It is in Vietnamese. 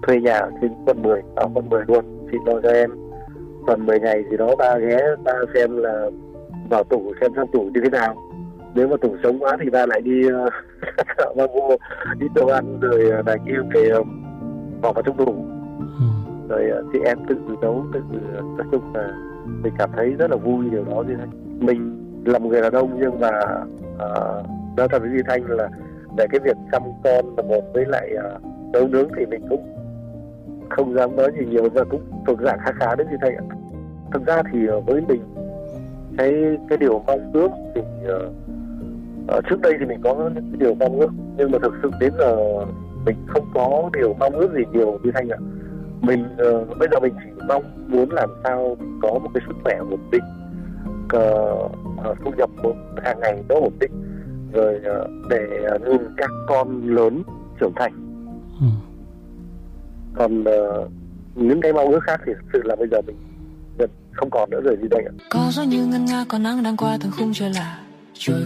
thuê nhà ở trên quận 10, ở quận 10 luôn. Xin lo cho em tuần 10 ngày gì đó ba ghé, ba xem là vào tủ xem trong tủ như thế nào. Nếu mà tủ sống quá thì ba lại đi ba mua đi đồ ăn rồi này kia về bỏ vào trong tủ. Rồi chị em tự nấu, nói chung là mình cảm thấy rất là vui điều đó như thế. Mình là một người đàn ông nhưng mà nói thật với Duy Thanh là về cái việc chăm con là một, với lại nấu nướng thì mình cũng không dám nói gì nhiều và cũng thuộc dạng khá đến Duy Thanh ạ. Thực ra thì với mình cái điều mong ước thì trước đây thì mình có những cái điều mong ước, nhưng mà thực sự đến giờ mình không có điều mong ước gì nhiều Duy Thanh ạ. Mình bây giờ mình chỉ mong muốn làm sao có một cái sức khỏe ổn định, thu nhập hàng ngày nó ổn định, rồi để nhìn các con lớn trưởng thành. Còn những cái mong ước khác thì thực sự là bây giờ mình không còn nữa rồi gì đây ạ. Có gió như ngân nga, còn nắng đang qua từng khung trời lạ. Trôi